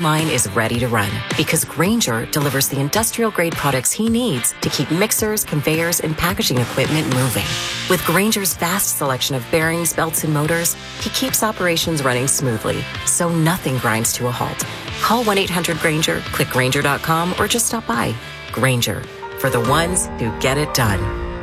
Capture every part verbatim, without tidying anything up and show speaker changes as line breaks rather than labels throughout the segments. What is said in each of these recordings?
line is ready to run because Grainger delivers the industrial-grade products he needs to keep mixers, conveyors, and packaging equipment moving. With Grainger's vast selection of bearings, belts, and motors, he keeps operations running smoothly, so nothing grinds to a halt. Call one eight hundred Grainger, click Grainger dot com, or just stop by. Grainger, for the ones who get it done.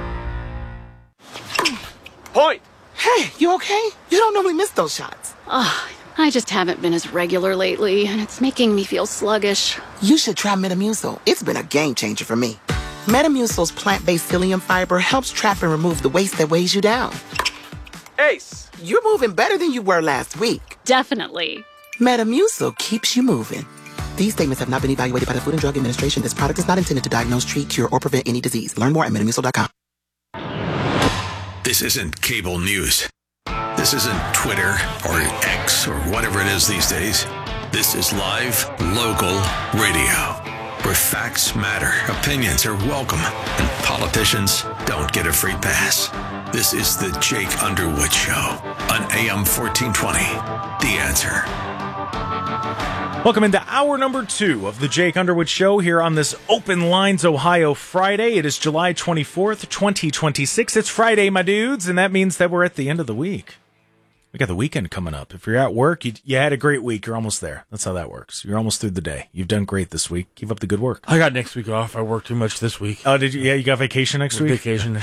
Point!
Hey, you okay? You don't normally miss those shots.
Oh, I just haven't been as regular lately, and it's making me feel sluggish.
You should try Metamucil. It's been a game changer for me. Metamucil's plant-based psyllium fiber helps trap and remove the waste that weighs you down.
Ace!
You're moving better than you were last week.
Definitely.
Metamucil keeps you moving. These statements have not been evaluated by the Food and Drug Administration. This product is not intended to diagnose, treat, cure, or prevent any disease. Learn more at metamucil dot com.
This isn't cable news. This isn't Twitter or X or whatever it is these days. This is live, local radio, where facts matter, opinions are welcome, and politicians don't get a free pass. This is the Jake Underwood Show on A M fourteen twenty. The Answer.
Welcome into hour number two of the Jake Underwood Show here on this Open Lines Ohio Friday. It is July twenty-fourth, twenty twenty-six. It's Friday, my dudes, and that means that we're at the end of the week. We got the weekend coming up. If you're at work, you, you had a great week. You're almost there. That's how that works. You're almost through the day. You've done great this week. Keep up the good work.
I got next week off. I worked too much this week.
Oh, did you? Yeah, you got vacation next week?
Vacation.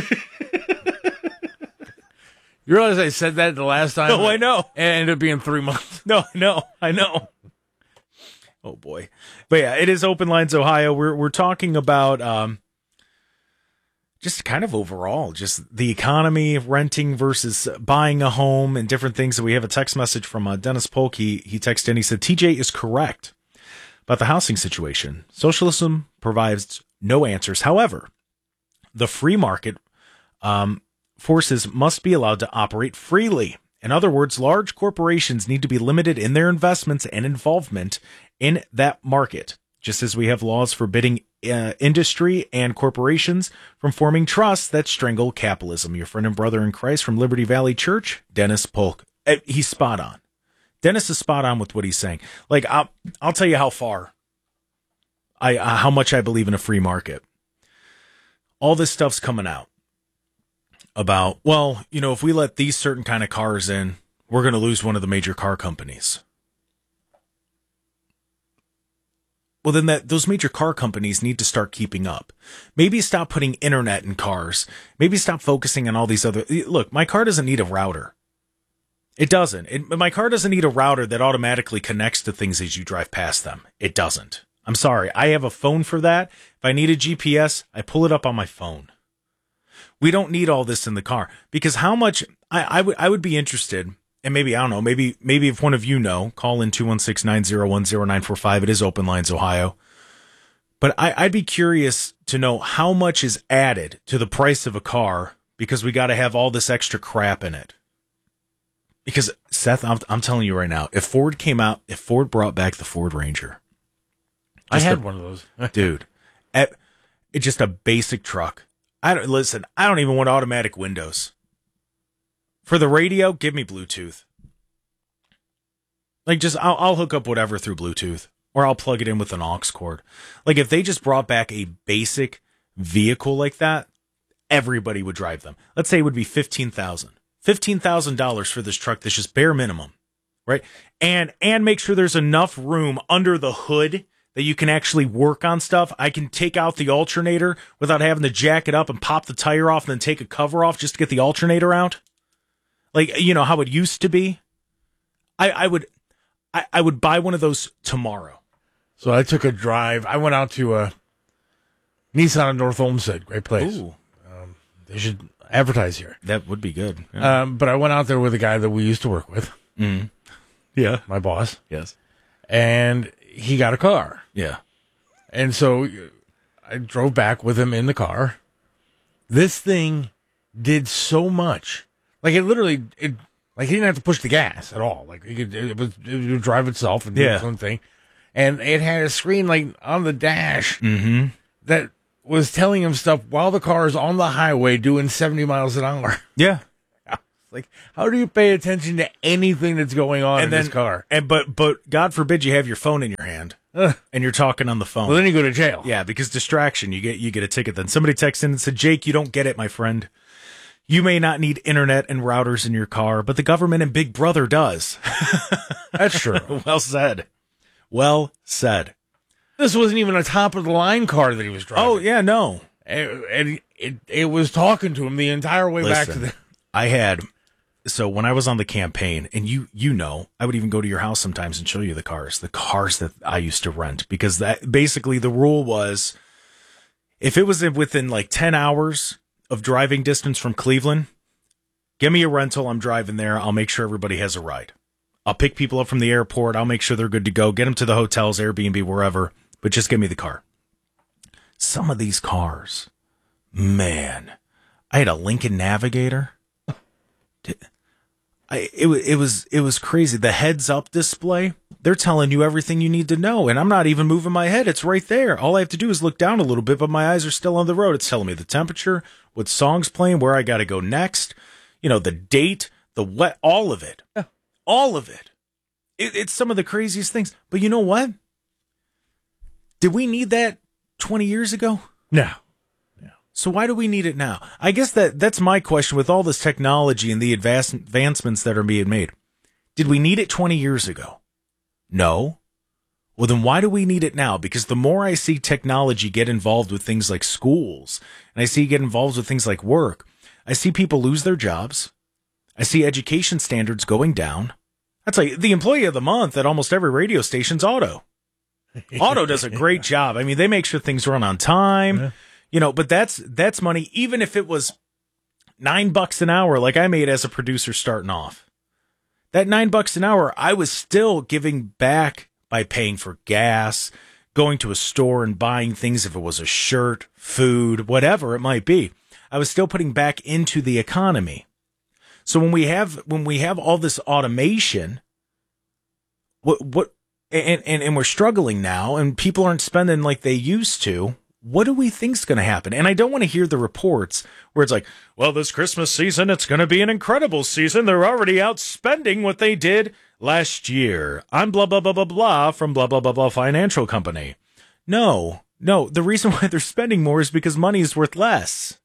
You realize I said that the last time?
No, I know.
And it ended up being three months.
No, no, I know. Oh, boy. But, yeah, it is Open Lines Ohio. We're we're talking about um, just kind of overall, just the economy, renting versus buying a home and different things. We have a text message from uh, Dennis Polk. He, he texted in. He said, T J is correct about the housing situation. Socialism provides no answers. However, the free market um, forces must be allowed to operate freely. In other words, large corporations need to be limited in their investments and involvement in that market, just as we have laws forbidding uh, industry and corporations from forming trusts that strangle capitalism. Your friend and brother in Christ from Liberty Valley Church, Dennis Polk. Uh, he's spot on. Dennis is spot on with what he's saying. Like, I'll, I'll tell you how far, I uh, how much I believe in a free market. All this stuff's coming out about, well, you know, if we let these certain kind of cars in, we're going to lose one of the major car companies. Well, then that those major car companies need to start keeping up. Maybe stop putting internet in cars. Maybe stop focusing on all these other... Look, my car doesn't need a router. It doesn't. It, my car doesn't need a router that automatically connects to things as you drive past them. It doesn't. I'm sorry. I have a phone for that. If I need a G P S, I pull it up on my phone. We don't need all this in the car, because how much I, I would I would be interested, and maybe, I don't know, maybe maybe if one of you know, call in two one six, nine zero one, zero nine four five. It is Open Lines Ohio. But I, I'd be curious to know how much is added to the price of a car because we got to have all this extra crap in it. Because, Seth, I'm, I'm telling you right now, if Ford came out, if Ford brought back the Ford Ranger.
I had
a,
one of those.
Dude, at, it's just a basic truck. I don't listen. I don't even want automatic windows. For the radio, give me Bluetooth. Like, just I'll, I'll hook up whatever through Bluetooth, or I'll plug it in with an aux cord. Like, if they just brought back a basic vehicle like that, everybody would drive them. Let's say it would be fifteen thousand, fifteen thousand dollars for this truck. That's just bare minimum, right? And and make sure there's enough room under the hood that you can actually work on stuff. I can take out the alternator without having to jack it up and pop the tire off and then take a cover off just to get the alternator out. Like, you know, how it used to be. I, I would I, I would buy one of those tomorrow.
So I took a drive. I went out to uh, Nissan in North Olmsted. Great place.
Ooh.
Um, they should advertise here.
That would be good. Yeah.
Um, but I went out there with a guy that we used to work with.
Mm. Yeah.
My boss.
Yes.
And he got a car.
Yeah.
And so I drove back with him in the car. This thing did so much. Like, it literally, it, like, he didn't have to push the gas at all. Like, he could, it, was, it would drive itself and do
yeah.
its own thing. And it had a screen, like, on the dash
mm-hmm.
that was telling him stuff while the car is on the highway doing seventy miles an hour.
Yeah.
Like, how do you pay attention to anything that's going on in
And then,
this car?
and but but God forbid you have your phone in your hand
Ugh.
and you're talking on the phone.
Well, then you go to jail.
Yeah, because distraction, you get you get a ticket. Then somebody texts in and said, "Jake, you don't get it, my friend. You may not need internet and routers in your car, but the government and Big Brother does."
That's true.
Well said. Well said.
This wasn't even a top of the line car that he was driving.
Oh yeah, no.
and, and it it was talking to him the entire way back to
Listen,
the.
I had. So when I was on the campaign, and you you know, I would even go to your house sometimes and show you the cars, the cars that I used to rent, because that basically the rule was, if it was within like ten hours of driving distance from Cleveland, give me a rental. I'm driving there. I'll make sure everybody has a ride. I'll pick people up from the airport. I'll make sure they're good to go. Get them to the hotels, Airbnb, wherever. But just give me the car. Some of these cars, man, I had a Lincoln Navigator. I, it, it was it was crazy. The heads up display, they're telling you everything you need to know, and I'm not even moving my head. It's right there. All I have to do is look down a little bit, but my eyes are still on the road. It's telling me the temperature, what song's playing, where I got to go next, you know, the date, the what, all of it, yeah. all of it. it. It's some of the craziest things. But you know what? Did we need that twenty years ago?
No.
So why do we need it now? I guess that that's my question with all this technology and the advance, advancements that are being made. Did we need it twenty years ago? No. Well, then why do we need it now? Because the more I see technology get involved with things like schools, and I see it get involved with things like work, I see people lose their jobs. I see education standards going down. That's like the employee of the month at almost every radio station's Auto. Auto does a great job. I mean, they make sure things run on time. Yeah. You know, but that's that's money, even if it was nine bucks an hour, like I made as a producer starting off. That nine bucks an hour, I was still giving back by paying for gas, going to a store and buying things if it was a shirt, food, whatever it might be. I was still putting back into the economy. So when we have when we have all this automation, what what and, and, and we're struggling now, and people aren't spending like they used to. What do we think's going to happen? And I don't want to hear the reports where it's like, well, this Christmas season, it's going to be an incredible season. They're already outspending what they did last year. I'm blah, blah, blah, blah, blah from blah, blah, blah, blah financial company. No, no. The reason why they're spending more is because money is worth less.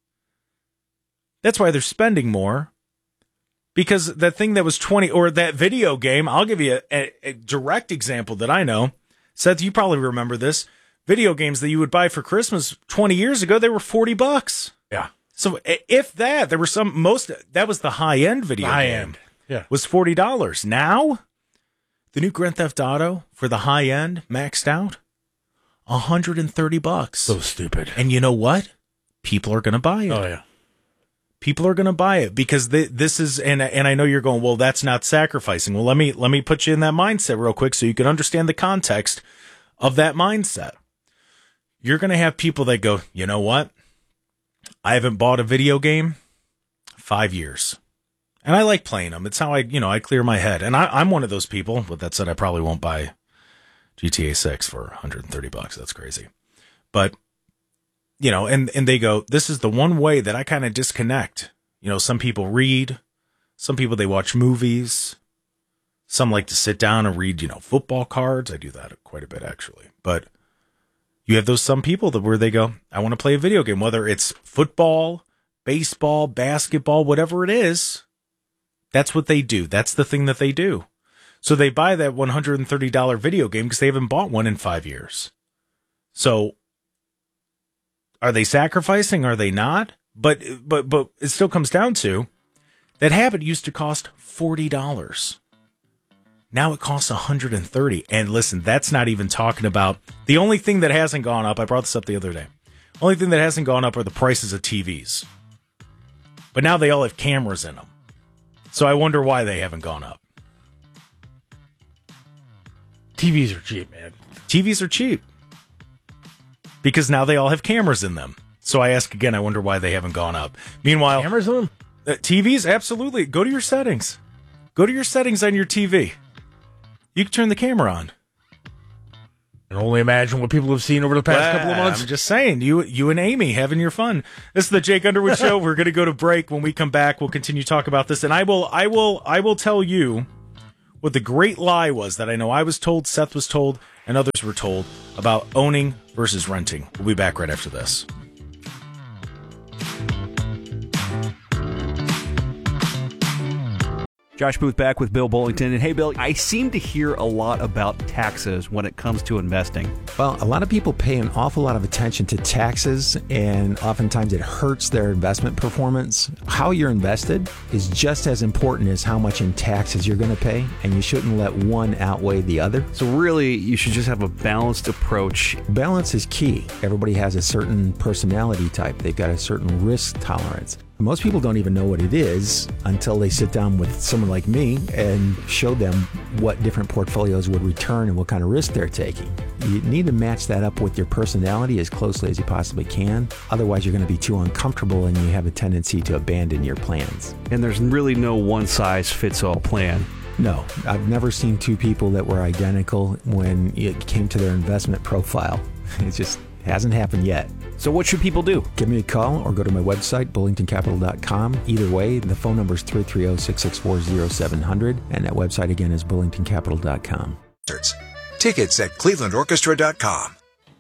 That's why they're spending more. Because that thing that was twenty, or that video game, I'll give you a, a, a direct example that I know. Seth, you probably remember this. Video games that you would buy for Christmas twenty years ago, they were forty bucks.
Yeah.
So if that, there were some, most, that was the high end video
high
game.
end. Yeah.
Was forty dollars. Now, the new Grand Theft Auto for the high end, maxed out, one hundred thirty bucks.
So stupid.
And you know what? People are going to buy it.
Oh, yeah.
People are going to buy it because they, this is, and and I know you're going, well, that's not sacrificing. Well, let me let me put you in that mindset real quick so you can understand the context of that mindset. You're going to have people that go, you know what? I haven't bought a video game five years. And I like playing them. It's how I, you know, I clear my head. And I, I'm one of those people. With that said, I probably won't buy G T A six for one hundred thirty bucks. That's crazy. But, you know, and, and they go, this is the one way that I kind of disconnect. You know, some people read. Some people, they watch movies. Some like to sit down and read, you know, football cards. I do that quite a bit, actually. But you have those some people that where they go, I want to play a video game, whether it's football, baseball, basketball, whatever it is. That's what they do. That's the thing that they do. So they buy that one hundred thirty dollars video game because they haven't bought one in five years. So are they sacrificing? Are they not? But but but it still comes down to that habit used to cost forty dollars. Now it costs one hundred thirty dollars. And listen, that's not even talking about the only thing that hasn't gone up. I brought this up the other day. Only thing that hasn't gone up are the prices of T Vs. But now they all have cameras in them. So I wonder why they haven't gone up.
T Vs are cheap, man.
T Vs are cheap. Because now they all have cameras in them. So I ask again, I wonder why they haven't gone up. Meanwhile,
cameras in them?
Uh, T Vs, absolutely. Go to your settings. Go to your settings on your T V. You can turn the camera on.
And only imagine what people have seen over the past
well,
couple of months.
I'm just saying, you you and Amy having your fun. This is the Jake Underwood Show. We're going to go to break. When we come back, we'll continue to talk about this. And I will, I will, I will tell you what the great lie was that I know I was told, Seth was told, and others were told about owning versus renting. We'll be back right after this.
Josh Booth back with Bill Bullington. And hey, Bill, I seem to hear a lot about taxes when it comes to investing.
Well, a lot of people pay an awful lot of attention to taxes, and oftentimes it hurts their investment performance. How you're invested is just as important as how much in taxes you're going to pay, and you shouldn't let one outweigh the other.
So really, you should just have a balanced approach.
Balance is key. Everybody has a certain personality type. They've got a certain risk tolerance. Most people don't even know what it is until they sit down with someone like me and show them what different portfolios would return and what kind of risk they're taking. You need to match that up with your personality as closely as you possibly can. Otherwise, you're going to be too uncomfortable and you have a tendency to abandon your plans.
And there's really no one-size-fits-all plan.
No, I've never seen two people that were identical when it came to their investment profile. It just hasn't happened yet.
So what should people do?
Give me a call or go to my website, bullington capital dot com. Either way, the phone number is three three zero, six six four, zero seven zero zero, and that website again is bullington capital dot com.
Tickets at cleveland orchestra dot com.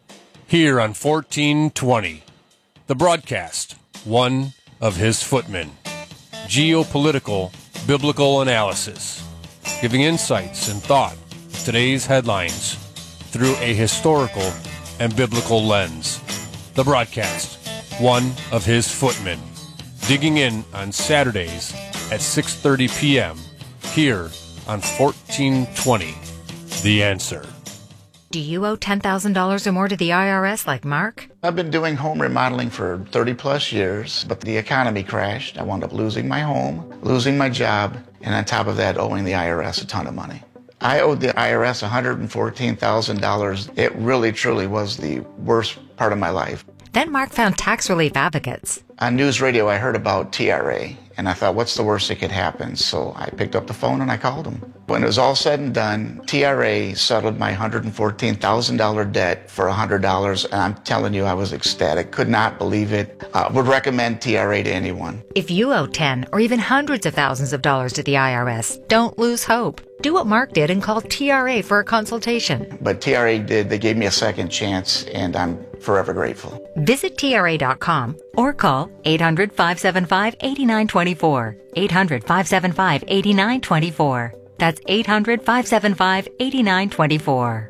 Here on fourteen twenty, the broadcast, one of his footmen. Geopolitical, biblical analysis, giving insights and thought of today's headlines through a historical and biblical lens. The broadcast, one of his footmen, digging in on Saturdays at six thirty p.m. here on fourteen twenty, The Answer.
Do you owe ten thousand dollars or more to the I R S like Mark?
I've been doing home remodeling for thirty plus years, but the economy crashed. I wound up losing my home, losing my job, and on top of that, owing the I R S a ton of money. I owed the I R S one hundred fourteen thousand dollars. It really, truly was the worst part of my life.
Then Mark found tax relief advocates.
On news radio, I heard about T R A, and I thought, what's the worst that could happen? So I picked up the phone and I called them. When it was all said and done, T R A settled my one hundred fourteen thousand dollars debt for one hundred dollars, and I'm telling you, I was ecstatic. Could not believe it. Uh, would recommend T R A to anyone.
If you owe ten or even hundreds of thousands of dollars to the I R S, don't lose hope. Do what Mark did and call T R A for a consultation.
But T R A did. They gave me a second chance, and I'm forever grateful.
Visit T R A dot com or call eight hundred, five seven five, eight nine two four. eight hundred, five seven five, eight nine two four. That's eight hundred, five seven five, eight nine two four.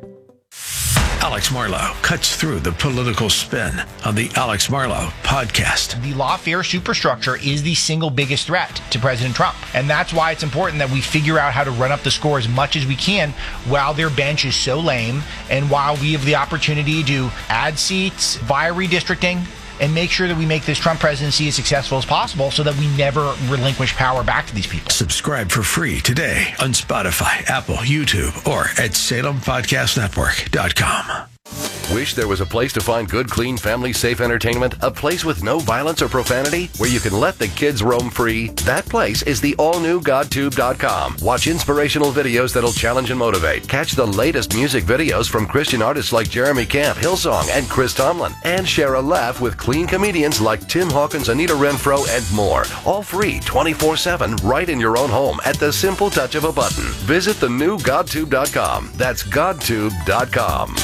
Alex Marlow cuts through the political spin on the Alex Marlow podcast.
The lawfare superstructure is the single biggest threat to President Trump. And that's why it's important that we figure out how to run up the score as much as we can while their bench is so lame and while we have the opportunity to add seats via redistricting and make sure that we make this Trump presidency as successful as possible so that we never relinquish power back to these people.
Subscribe for free today on Spotify, Apple, YouTube, or at salem podcast network dot com.
Wish there was a place to find good, clean, family-safe entertainment? A place with no violence or profanity? Where you can let the kids roam free? That place is the all-new god tube dot com. Watch inspirational videos that'll challenge and motivate. Catch the latest music videos from Christian artists like Jeremy Camp, Hillsong, and Chris Tomlin. And share a laugh with clean comedians like Tim Hawkins, Anita Renfro, and more. All free twenty-four seven right in your own home at the simple touch of a button. Visit the new god tube dot com. That's god tube dot com.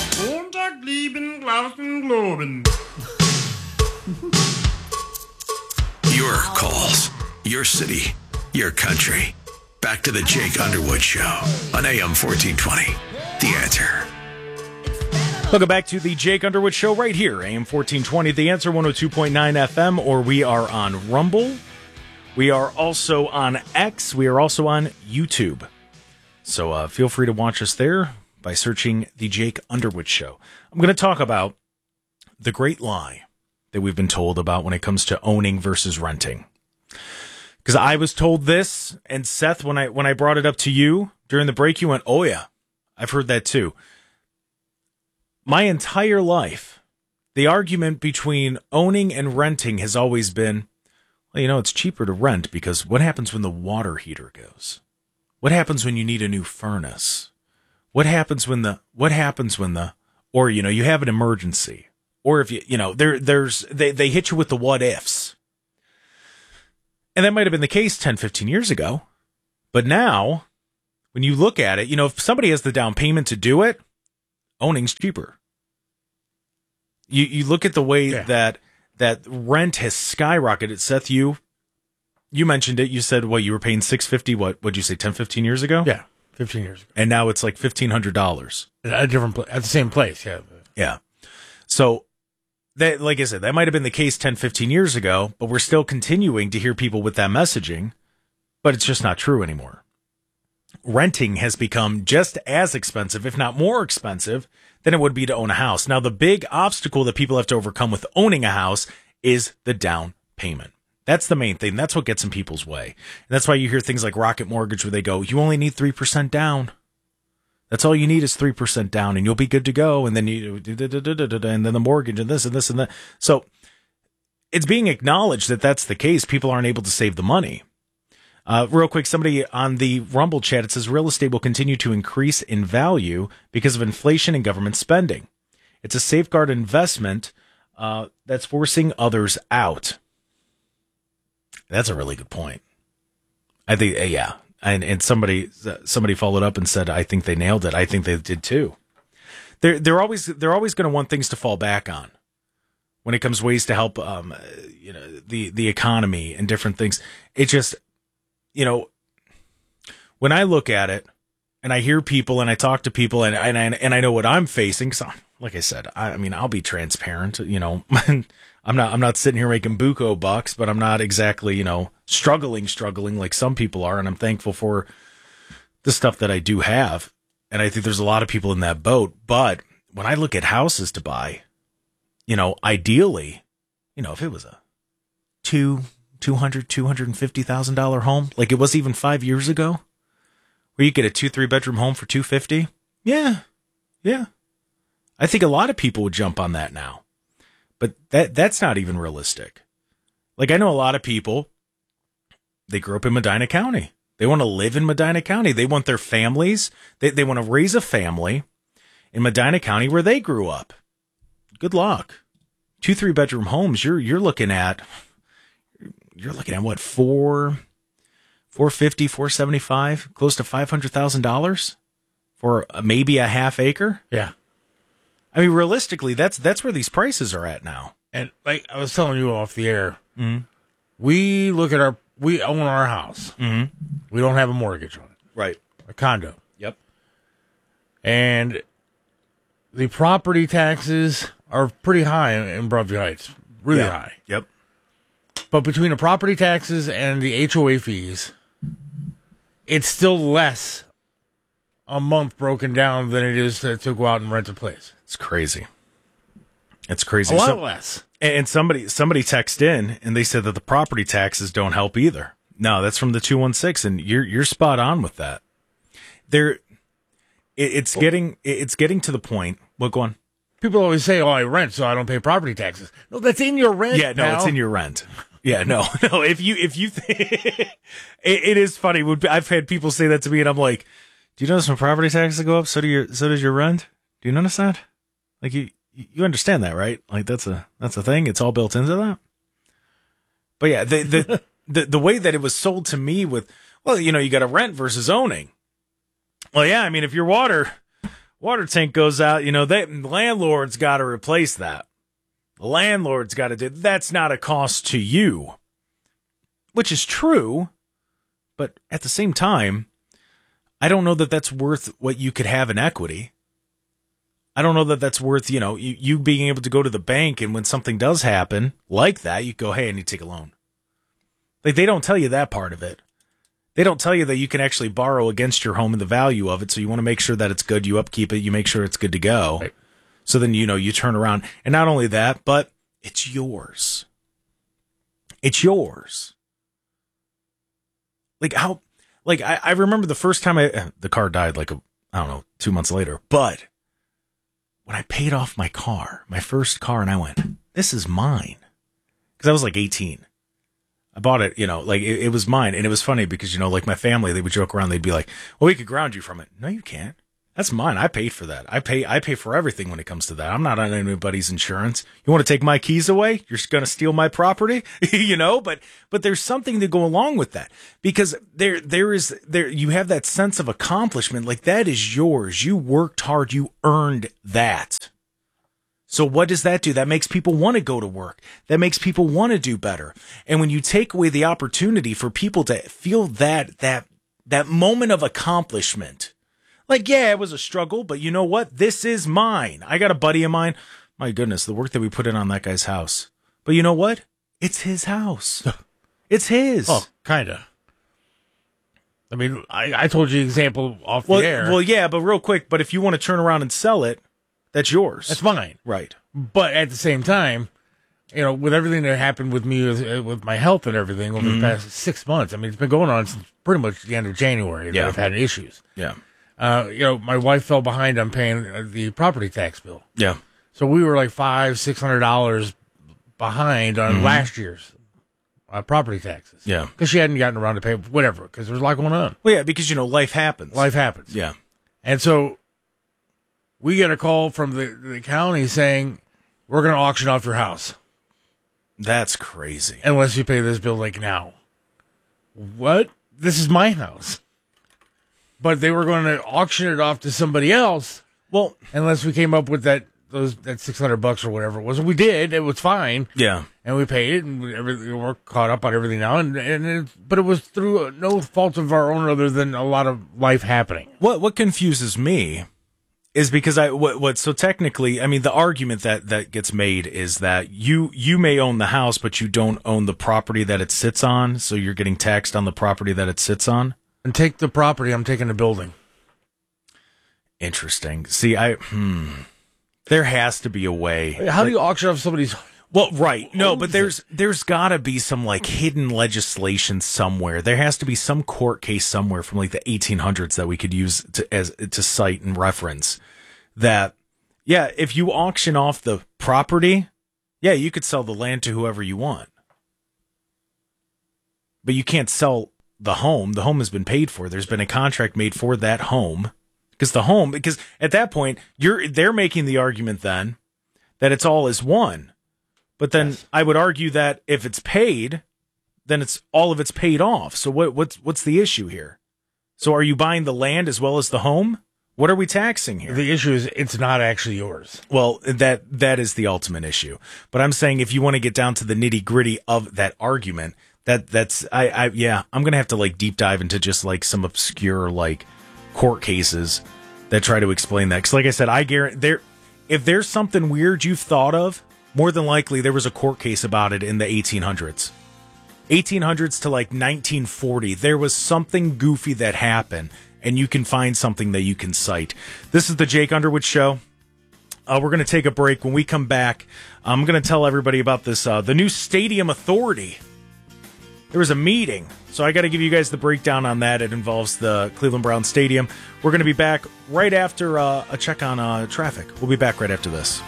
Your calls, your city, your country. Back to the Jake Underwood Show on A M fourteen twenty. The Answer.
Welcome back to the Jake Underwood Show right here, A M fourteen twenty. The Answer, one oh two point nine F M, or we are on Rumble. We are also on X. We are also on YouTube. So uh, feel free to watch us there by searching the Jake Underwood Show. I'm going to talk about the great lie that we've been told about when it comes to owning versus renting. Because I was told this, and Seth, when I when I brought it up to you during the break, you went, oh yeah, I've heard that too. My entire life, the argument between owning and renting has always been, well, you know, it's cheaper to rent because what happens when the water heater goes? What happens when you need a new furnace? What happens when the what happens when the or, you know, you have an emergency, or if you, you know, there, there's, they, they hit you with the what ifs. And that might have been the case ten, fifteen years ago. But now, when you look at it, you know, if somebody has the down payment to do it, owning's cheaper. You, you look at the way yeah. that, that rent has skyrocketed. Seth, you, you mentioned it. You said, what, you were paying six hundred fifty dollars, what, what'd you say, ten, fifteen years ago?
Yeah. fifteen years ago.
And now it's like fifteen hundred dollars.
At a different place, at the same place, yeah.
Yeah. So, that, like I said, that might have been the case ten, fifteen years ago, but we're still continuing to hear people with that messaging, but it's just not true anymore. Renting has become just as expensive, if not more expensive, than it would be to own a house. Now, the big obstacle that people have to overcome with owning a house is the down payment. That's the main thing. That's what gets in people's way. And that's why you hear things like Rocket Mortgage where they go, you only need three percent down. That's all you need is three percent down and you'll be good to go. And then you, and then the mortgage and this and this and that. So it's being acknowledged that that's the case. People aren't able to save the money. Uh, real quick, somebody on the Rumble chat, it says real estate will continue to increase in value because of inflation and government spending. It's a safeguard investment uh, that's forcing others out. That's a really good point. I think, uh, yeah. And and somebody somebody followed up and said, I think they nailed it. I think they did too. They're, they're always, they're always going to want things to fall back on when it comes ways to help, um, you know, the, the economy and different things. It just, you know, when I look at it and I hear people and I talk to people and and I, and I know what I'm facing. So, like I said, I, I mean, I'll be transparent. You know, I'm not I'm not sitting here making buco bucks, but I'm not exactly, you know, struggling, struggling like some people are. And I'm thankful for the stuff that I do have. And I think there's a lot of people in that boat. But when I look at houses to buy, you know, ideally, you know, if it was a two. two hundred, two hundred fifty thousand dollars home, like it was even five years ago, where you get a two, three bedroom home for two hundred fifty thousand dollars. Yeah. Yeah. I think a lot of people would jump on that now, but that, that's not even realistic. Like I know a lot of people, they grew up in Medina County. They want to live in Medina County. They want their families. They, they want to raise a family in Medina County where they grew up. Good luck. Two, three bedroom homes. You're, you're looking at, You're looking at what, four, four fifty, four seventy five, close to five hundred thousand dollars for maybe a half acre.
Yeah,
I mean, realistically, that's that's where these prices are at now.
And like I was telling you off the air,
mm-hmm.
we look at our, we own our house.
Mm-hmm.
We don't have a mortgage on it.
Right,
a condo.
Yep.
And the property taxes are pretty high in, in Broadview Heights, really
yeah.
high.
Yep.
But between the property taxes and the H O A fees, it's still less a month broken down than it is to, to go out and rent a place.
It's crazy. It's crazy.
A lot
so,
less.
And somebody somebody texted in and they said that the property taxes don't help either. No, that's from the two one six, and you're you're spot on with that. There, it, it's well, getting it's getting to the point. Well, go on.
People always say, "Oh, I rent, so I don't pay property taxes." No, that's in your rent.
Yeah, no,
pal.
it's in your rent. Yeah, no, no. If you, if you, th- it, it is funny. I've had people say that to me, and I'm like, "Do you notice when property taxes go up, so do your, so does your rent? Do you notice that? Like you, you understand that, right? Like that's a, that's a thing. It's all built into that." But yeah, the, the, the, the way that it was sold to me with, well, you know, you got to rent versus owning. Well, yeah, I mean, if your water, water tank goes out, you know, they, the landlord's got to replace that. The landlord's got to do, that's not a cost to you, which is true. But at the same time, I don't know that that's worth what you could have in equity. I don't know that that's worth, you know, you, you being able to go to the bank and when something does happen like that, you go, hey, I need to take a loan. Like they don't tell you that part of it. They don't tell you that you can actually borrow against your home and the value of it. So you want to make sure that it's good. You upkeep it. You make sure it's good to go. Right. So then, you know, you turn around and not only that, but it's yours. It's yours. Like how, like I, I remember the first time I, the car died like, a, I don't know, two months later, but when I paid off my car, my first car, and I went, this is mine. Cause I was like eighteen. I bought it, you know, like it, it was mine. And it was funny because, you know, like my family, they would joke around. They'd be like, well, we could ground you from it. No, you can't. That's mine. I paid for that. I pay I pay for everything when it comes to that. I'm not on anybody's insurance. You want to take my keys away? You're going to steal my property? you know, but but there's something to go along with that, because there there is there you have that sense of accomplishment, like that is yours. You worked hard, you earned that. So what does that do? That makes people want to go to work. That makes people want to do better. And when you take away the opportunity for people to feel that that that moment of accomplishment, like, yeah, it was a struggle, but you know what? This is mine. I got a buddy of mine. My goodness, the work that we put in on that guy's house. But you know what? It's his house. It's his.
Oh, kind of. I mean, I, I told you the example off
well,
the air.
Well, yeah, but real quick, but if you want to turn around and sell it, that's yours.
That's mine.
Right.
But at the same time, you know, with everything that happened with me, with, with my health and everything over mm-hmm. the past six months, I mean, it's been going on since pretty much the end of January that
yeah.
I've had issues.
Yeah.
Uh, you know, my wife fell behind on paying the property tax bill.
Yeah.
So we were like five, six hundred dollars behind on mm-hmm. last year's uh, property taxes.
Yeah.
Because she hadn't gotten around to pay whatever, because there was a lot going on.
Well, yeah, because, you know, life happens.
Life happens.
Yeah.
And so we get a call from the, the county saying, we're going to auction off your house.
That's crazy.
Unless you pay this bill like now. What? This is my house. But they were going to auction it off to somebody else.
Well,
unless we came up with that those that six hundred bucks or whatever it was. We did. It was fine.
Yeah.
And we paid it, and we, everything, we're caught up on everything now. And, and it, but it was through no fault of our own other than a lot of life happening.
What what confuses me is because I what, what so technically, I mean, the argument that, that gets made is that you you may own the house, but you don't own the property that it sits on, so you're getting taxed on the property that it sits on.
And take the property, I'm taking the building.
Interesting. See, I hmm, there has to be a way.
How like, do you auction off somebody's?
Well, right. No, but there's there's got to be some like hidden legislation somewhere. There has to be some court case somewhere from like the eighteen hundreds that we could use to as to cite and reference. That, yeah, if you auction off the property, yeah, you could sell the land to whoever you want, but you can't sell the home. The home has been paid for. There's been a contract made for that home, because the home, because at that point you're they're making the argument then that it's all as one. But then yes. I would argue that if it's paid, then it's all of it's paid off. So what what's what's the issue here? So are you buying the land as well as the home? What are we taxing here?
The issue is it's not actually yours.
Well, that that is the ultimate issue. But I'm saying if you want to get down to the nitty gritty of that argument, That that's I, I yeah I'm gonna have to like deep dive into just like some obscure like court cases that try to explain that, because like I said, I guarantee there if there's something weird you've thought of, more than likely there was a court case about it in the eighteen hundreds eighteen hundreds to like nineteen forty. There was something goofy that happened, and you can find something that you can cite. This is the Jake Underwood Show. Uh, we're going to take a break. When we come back, I'm going to tell everybody about this uh, the new Stadium Authority. There was a meeting, so I got to give you guys the breakdown on that. It involves the Cleveland Browns Stadium. We're going to be back right after uh, a check on uh, traffic. We'll be back right after this.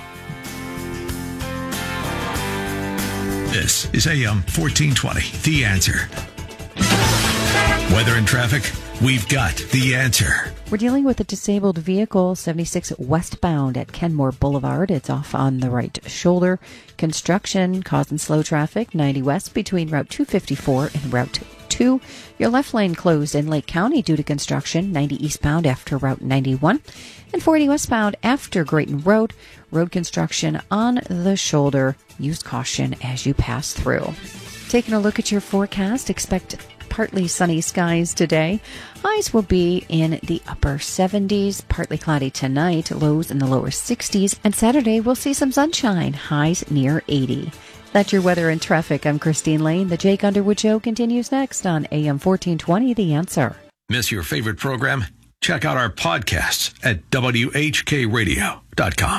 This is A M fourteen twenty, The Answer. Weather and traffic, we've got the answer.
We're dealing with a disabled vehicle, seventy-six westbound at Kenmore Boulevard. It's off on the right shoulder. Construction causing slow traffic, ninety west between Route two fifty-four and Route two. Your left lane closed in Lake County due to construction, ninety eastbound after Route ninety-one. And forty westbound after Grayton Road. Road construction on the shoulder. Use caution as you pass through. Taking a look at your forecast, expect partly sunny skies today. Highs will be in the upper seventies, partly cloudy tonight, lows in the lower sixties, and Saturday we'll see some sunshine, highs near eighty. That's your weather and traffic. I'm Christine Lane. The Jake Underwood Show continues next on A M fourteen twenty, The Answer.
Miss your favorite program? Check out our podcasts at W H K radio dot com.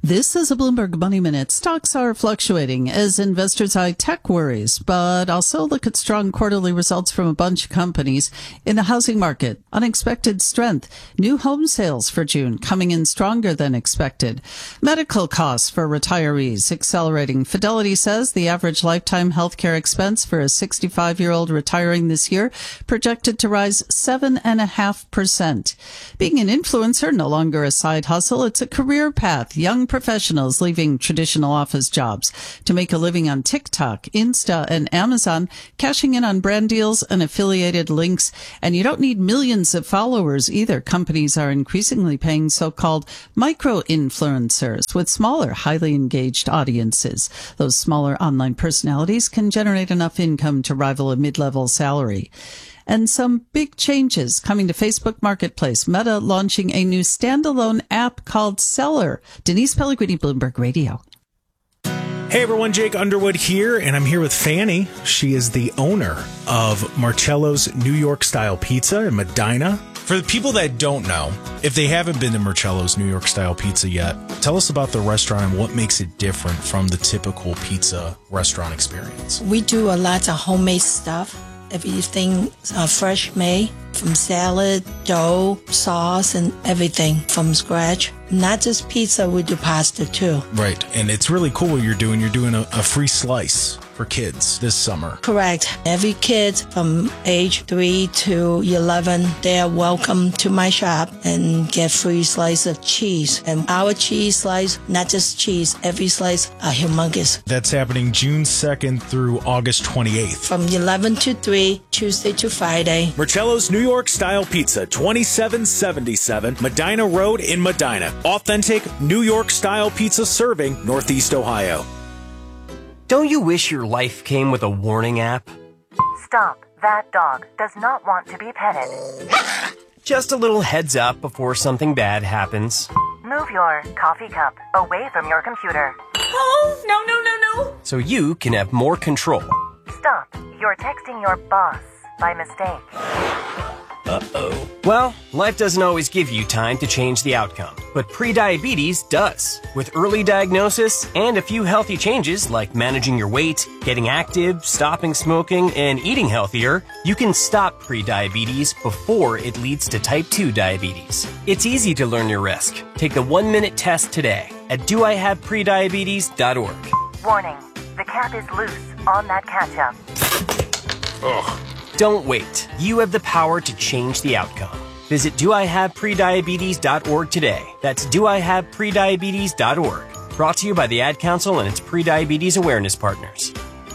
This is a Bloomberg Money Minute. Stocks are fluctuating as investors eye tech worries, but also look at strong quarterly results from a bunch of companies. In the housing market, unexpected strength. New home sales for June coming in stronger than expected. Medical costs for retirees accelerating. Fidelity says the average lifetime healthcare expense for a sixty-five-year-old retiring this year projected to rise seven point five percent. Being an influencer, no longer a side hustle, it's a career path. Young professionals leaving traditional office jobs to make a living on TikTok, Insta, and Amazon, cashing in on brand deals and affiliated links. And you don't need millions of followers either. Companies are increasingly paying so-called micro-influencers with smaller, highly engaged audiences. Those smaller online personalities can generate enough income to rival a mid-level salary. And some big changes coming to Facebook Marketplace. Meta launching a new standalone app called Seller. Denise Pellegrini, Bloomberg Radio.
Hey everyone, Jake Underwood here, and I'm here with Fanny. She is the owner of Marcello's New York Style Pizza in Medina. For the people that don't know, if they haven't been to Marcello's New York Style Pizza yet, tell us about the restaurant and what makes it different from the typical pizza restaurant experience.
We do a lot of homemade stuff. Everything uh, fresh made, from salad, dough, sauce, and everything from scratch. Not just pizza, we do pasta too.
Right, and it's really cool what you're doing. You're doing a, a free slice for kids this summer.
Correct. Every kid from age three to eleven, they are welcome to my shop and get free slice of cheese. And our cheese slice, not just cheese, every slice are humongous.
That's happening June second through August twenty-eighth.
From eleven to three, Tuesday to Friday.
Marcello's New York Style Pizza, twenty-seven seventy-seven Medina Road in Medina. Authentic New York Style pizza serving Northeast Ohio.
Don't you wish your life came with a warning app?
Stop. That dog does not want to be petted.
Just a little heads up before something bad happens.
Move your coffee cup away from your computer.
Oh, no, no, no, no.
So you can have more control.
Stop. You're texting your boss by mistake.
Uh-oh. Well, life doesn't always give you time to change the outcome, but prediabetes does. With early diagnosis and a few healthy changes like managing your weight, getting active, stopping smoking, and eating healthier, you can stop prediabetes before it leads to type two diabetes. It's easy to learn your risk. Take the one-minute test today at do I have prediabetes dot org.
Warning, the cap is loose on that ketchup.
Ugh. Don't wait. You have the power to change the outcome. Visit do I have prediabetes dot org today. That's do I have prediabetes dot org. Brought to you by the Ad Council and its prediabetes awareness partners.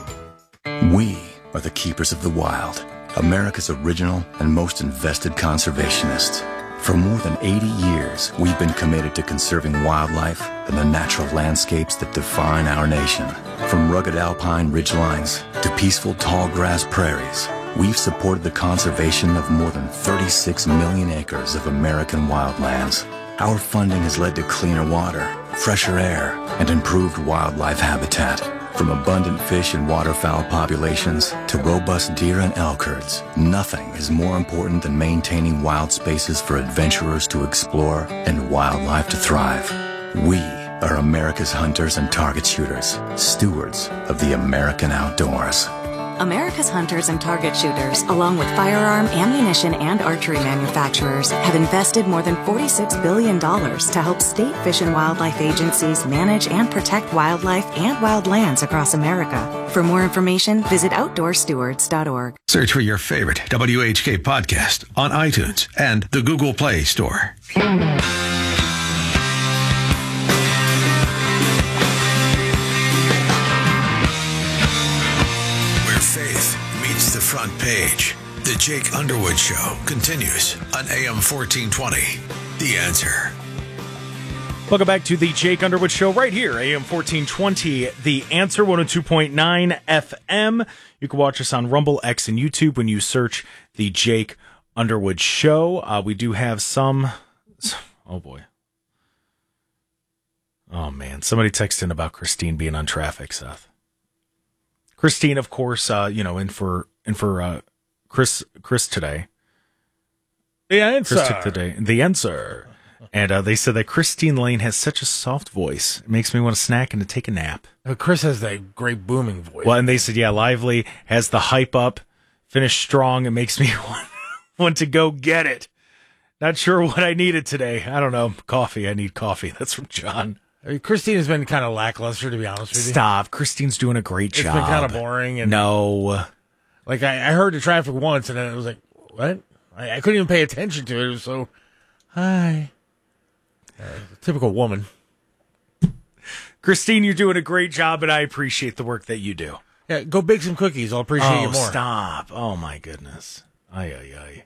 We are the keepers of the wild, America's original and most invested conservationists. For more than eighty years, we've been committed to conserving wildlife and the natural landscapes that define our nation. From rugged alpine ridgelines to peaceful tall grass prairies, we've supported the conservation of more than thirty-six million acres of American wildlands. Our funding has led to cleaner water, fresher air, and improved wildlife habitat. From abundant fish and waterfowl populations to robust deer and elk herds, nothing is more important than maintaining wild spaces for adventurers to explore and wildlife to thrive. We are America's hunters and target shooters, stewards of the American outdoors.
America's hunters and target shooters, along with firearm, ammunition, and archery manufacturers, have invested more than forty-six billion dollars to help state fish and wildlife agencies manage and protect wildlife and wild lands across America. For more information, visit outdoor stewards dot org.
Search for your favorite W H K podcast on iTunes and the Google Play Store. The front page. The Jake Underwood Show continues on A M fourteen twenty. The Answer.
Welcome back to the Jake Underwood Show right here, A M fourteen twenty. The Answer, one oh two point nine F M. You can watch us on Rumble, X, and YouTube when you search the Jake Underwood Show. Uh, we do have some... Oh, boy. Oh, man. Somebody texted in about Christine being on traffic, Seth. Christine, of course, uh, you know, in for in for uh, Chris Chris today.
The answer.
Chris took the day. The answer. And uh, they said that Christine Lane has such a soft voice. It makes me want to snack and to take a nap.
Uh, Chris has that great booming voice.
Well, and they said, yeah, Lively has the hype up, finish strong. It makes me want, want to go get it. Not sure what I needed today. I don't know. Coffee. I need coffee. That's from John.
I mean, Christine has been kind of lackluster, to be honest with you.
Stop. Christine's doing a great
It's
job.
been kind of boring. And
no.
Like, I, I heard the traffic once, and then it was like, what? I, I couldn't even pay attention to it. It was so, hi. Uh, typical woman.
Christine, you're doing a great job, and I appreciate the work that you do.
Yeah, go bake some cookies. I'll appreciate
oh,
you more.
Stop. Oh, my goodness. Ay, ay, ay.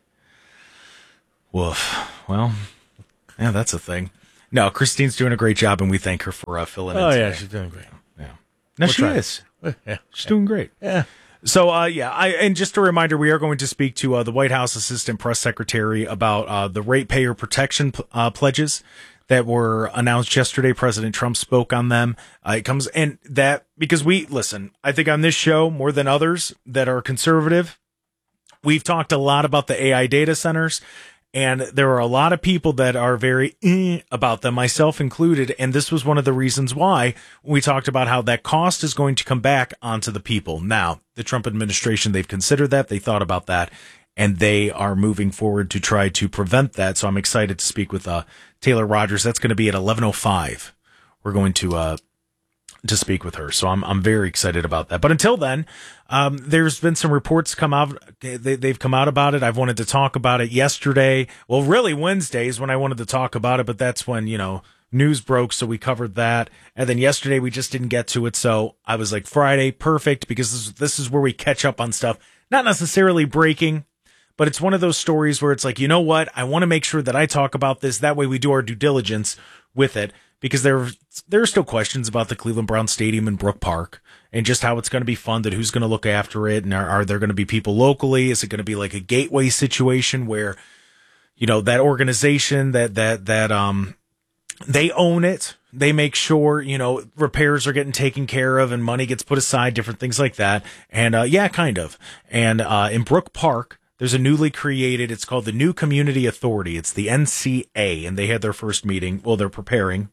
Woof. Well, yeah, that's a thing. No, Christine's doing a great job, and we thank her for uh, filling in.
Oh,
today.
yeah, she's doing great.
Yeah. No,
We'll
she
try.
is.
Yeah.
She's doing great.
Yeah.
So, uh, yeah, I, and just a reminder, we are going to speak to uh, the White House Assistant Press Secretary about uh, the ratepayer protection uh, pledges that were announced yesterday. President Trump spoke on them. Uh, it comes, and that, because we, listen, I think on this show, more than others that are conservative, we've talked a lot about the A I data centers. And there are a lot of people that are very eh about them, myself included. And this was one of the reasons why we talked about how that cost is going to come back onto the people. Now, the Trump administration, they've considered that. They thought about that. And they are moving forward to try to prevent that. So I'm excited to speak with uh, Taylor Rogers. That's going to be at eleven oh five. We're going to uh, to speak with her. So I'm I'm very excited about that. But until then, um, there's been some reports come out. They, they've come out about it. I've wanted to talk about it yesterday. Well, really Wednesday is when I wanted to talk about it, but that's when, you know, news broke. So we covered that. And then yesterday we just didn't get to it. So I was like, Friday, perfect, because this, this is where we catch up on stuff. Not necessarily breaking, but it's one of those stories where it's like, you know what? I want to make sure that I talk about this. That way we do our due diligence with it. Because there, there are still questions about the Cleveland Browns Stadium in Brook Park and just how it's going to be funded, who's going to look after it, and are, are there going to be people locally? Is it going to be like a gateway situation where, you know, that organization that that that um they own it, they make sure, you know, repairs are getting taken care of and money gets put aside, different things like that. And uh, yeah, kind of. And uh, in Brook Park, there's a newly created, it's called the New Community Authority. It's the N C A, and they had their first meeting. Well, they're preparing.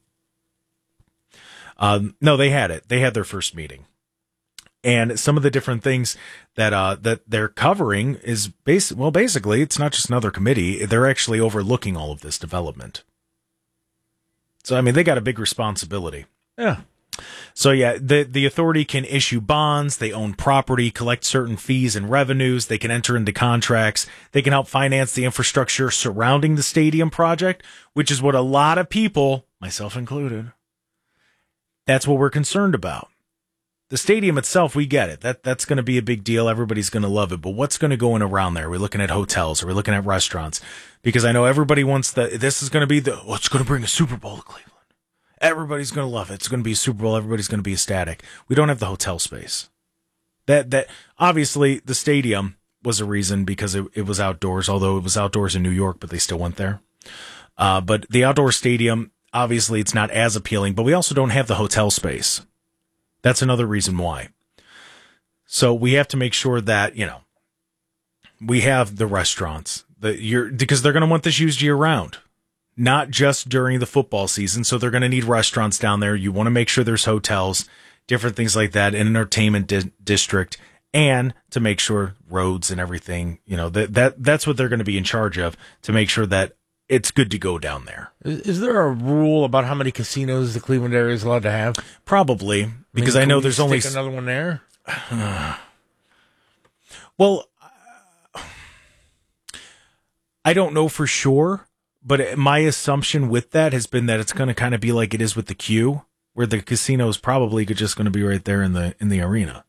Um, no, they had it. They had their first meeting. And some of the different things that uh, that they're covering is basic. Well, basically, it's not just another committee. They're actually overlooking all of this development. So, I mean, they got a big responsibility.
Yeah.
So, yeah, the, the authority can issue bonds. They own property, collect certain fees and revenues. They can enter into contracts. They can help finance the infrastructure surrounding the stadium project, which is what a lot of people, myself included, that's what we're concerned about. The stadium itself, we get it. That That's going to be a big deal. Everybody's going to love it. But what's going to go in around there? Are we looking at hotels? Are we looking at restaurants? Because I know everybody wants the, this is going to be the, oh, it's going to bring a Super Bowl to Cleveland. Everybody's going to love it. It's going to be a Super Bowl. Everybody's going to be ecstatic. We don't have the hotel space. That, that obviously the stadium was a reason because it, it was outdoors, although it was outdoors in New York, but they still went there. Uh, but the outdoor stadium, obviously, it's not as appealing, but we also don't have the hotel space. That's another reason why. So we have to make sure that, you know, we have the restaurants that you're, because they're going to want this used year round, not just during the football season. So they're going to need restaurants down there. You want to make sure there's hotels, different things like that, an entertainment di- district, and to make sure roads and everything, you know, that, that that's what they're going to be in charge of, to make sure that it's good to go down there.
Is, is there a rule about how many casinos the Cleveland area is allowed to have?
Probably, because I, mean, I know there's only
another one there.
Well, uh, I don't know for sure, but my assumption with that has been that it's going to kind of be like it is with the Q, where the casino is probably just going to be right there in the in the arena.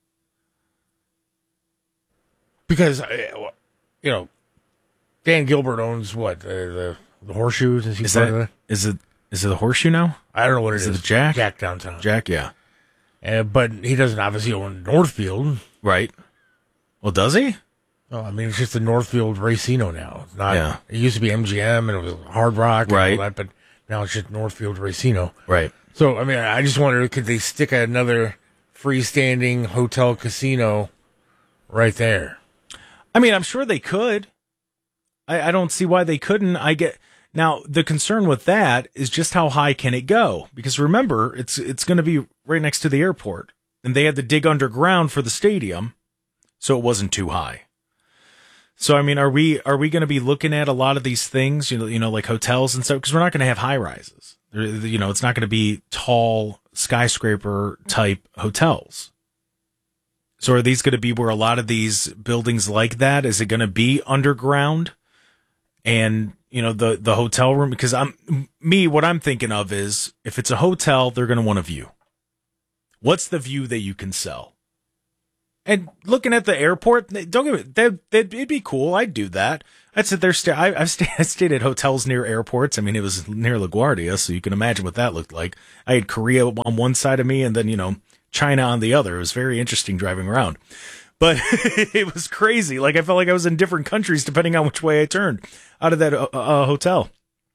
Because, you know, Dan Gilbert owns what, uh, the the Horseshoes? Is he
is
part
that,
of that?
Is it is it the Horseshoe now?
I don't know what it
is.
Is
it Jack?
Jack downtown.
Jack, yeah.
Uh, but he doesn't obviously own Northfield.
Right. Well, does he?
Oh, I mean, it's just the Northfield Racino now. It's not,
yeah.
It used to be M G M and it was Hard Rock and
right.
all that, but now it's just Northfield Racino.
Right.
So, I mean, I just wonder, could they stick another freestanding hotel casino right there?
I mean, I'm sure they could. I, I don't see why they couldn't. I get Now, the concern with that is just how high can it go? Because remember, it's it's going to be right next to the airport, and they had to dig underground for the stadium, so it wasn't too high. So, I mean, are we are we going to be looking at a lot of these things, you know, you know, like hotels and stuff? Because we're not going to have high rises. You know, it's not going to be tall skyscraper type hotels. So, are these going to be where a lot of these buildings like that? Is it going to be underground? And you know, the the hotel room, because I'm me, what I'm thinking of is if it's a hotel, they're going to want a view. What's the view that you can sell? And looking at the airport, don't get me, that, that it'd be cool. I'd do that. I'd sit there. Stay, I, I've stayed, I stayed at hotels near airports. I mean, it was near LaGuardia, so you can imagine what that looked like. I had Korea on one side of me, and then you know China on the other. It was very interesting driving around, but it was crazy. Like I felt like I was in different countries depending on which way I turned out of that uh, uh, hotel.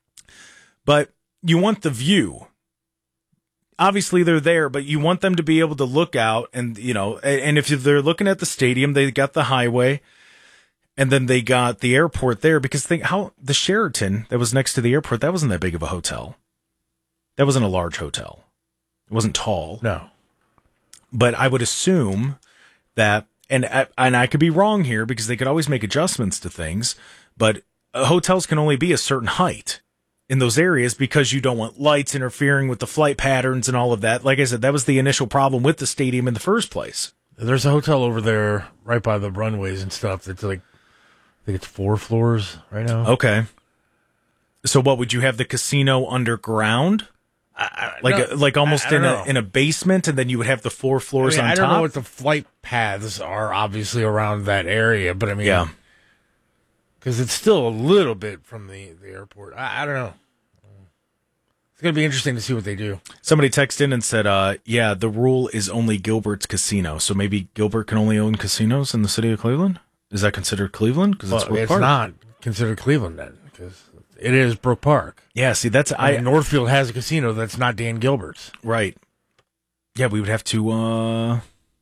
But you want the view. Obviously they're there, but you want them to be able to look out and, you know, and if they're looking at the stadium, they got the highway and then they got the airport there because think how the Sheraton that was next to the airport, that wasn't that big of a hotel. That wasn't a large hotel. It wasn't tall.
No.
But I would assume that, and I, and I could be wrong here because they could always make adjustments to things, but hotels can only be a certain height in those areas because you don't want lights interfering with the flight patterns and all of that. Like I said, that was the initial problem with the stadium in the first place.
There's a hotel over there right by the runways and stuff that's like, I think it's four floors right now.
Okay. So what, would you have the casino underground?
I, I,
like
no,
a, like almost
I, I
in a
know.
in a basement, and then you would have the four floors
I mean,
on
I don't
top?
know what the flight paths are obviously around that area, but I mean,
Yeah.
because it's still a little bit from the, the airport. I, I don't know. It's going to be interesting to see what they do.
Somebody texted in and said, uh, yeah, the rule is only Gilbert's Casino. So maybe Gilbert can only own casinos in the city of Cleveland? Is that considered Cleveland? Because
Well,
it's Brook
it's
Park.
not considered Cleveland then, because it is Brook Park.
Yeah, see, that's...
I,
I
mean, Northfield has a casino that's not Dan Gilbert's.
Right. Yeah, we would have to... Uh...